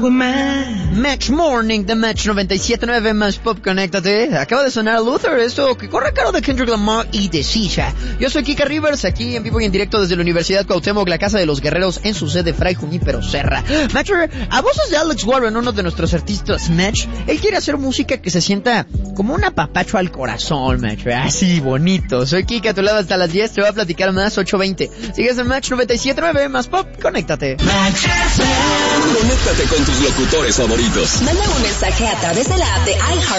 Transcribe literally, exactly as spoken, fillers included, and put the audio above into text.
Match Morning de Match noventa y siete punto nueve más Pop, conéctate. Acaba de sonar Luther, esto que corre a cargo de Kendrick Lamar y de Sisha. Yo soy Kika Rivers, aquí en vivo y en directo desde la Universidad Cuauhtémoc, la Casa de los Guerreros, en su sede Fray Junípero Serra. Match, a voces de Alex Warren, uno de nuestros artistas, Match, él quiere hacer música que se sienta como un apapacho al corazón, Match, así bonito. Soy Kika, a tu lado hasta las diez, te voy a platicar más, ocho veinte. Sigues en Match noventa y siete punto nueve más Pop, conéctate. Match F M. Conéctate con tus locutores favoritos. Manda un mensaje a través de la app de iHeart